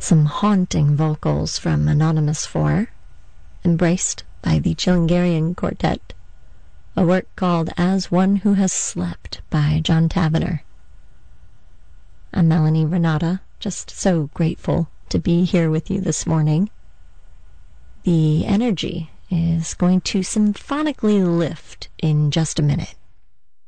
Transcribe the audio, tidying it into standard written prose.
Some haunting vocals from Anonymous 4, embraced by the Chilingarian Quartet, a work called As One Who Has Slept by John Tavener. I'm Melanie Renata, just so grateful to be here with you this morning. The energy is going to symphonically lift in just a minute.